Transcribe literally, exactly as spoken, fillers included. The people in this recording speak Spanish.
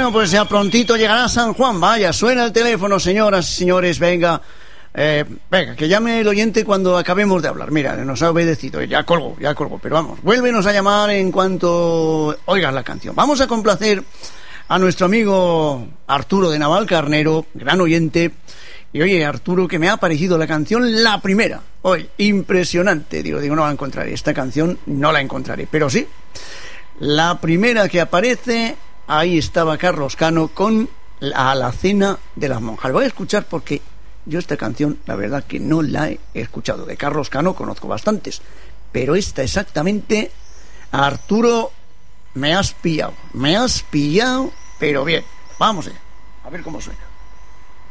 Bueno, pues ya prontito llegará San Juan. Vaya, suena el teléfono, señoras y señores, venga. Eh, venga, que llame el oyente cuando acabemos de hablar. Mira, nos ha obedecido, ya colgo, ya colgo. Pero vamos, vuélvenos a llamar en cuanto oigas la canción. Vamos a complacer a nuestro amigo Arturo de Navalcarnero, gran oyente. Y oye, Arturo, que me ha parecido la canción la primera. Oye, impresionante. Digo, digo, no la encontraré. Esta canción no la encontraré. Pero sí, la primera que aparece, ahí estaba Carlos Cano con la Alacena de las Monjas. Voy a escuchar porque yo esta canción, la verdad que no la he escuchado. De Carlos Cano conozco bastantes, pero esta exactamente, Arturo, me has pillado. Me has pillado, pero bien. Vamos allá. A ver cómo suena.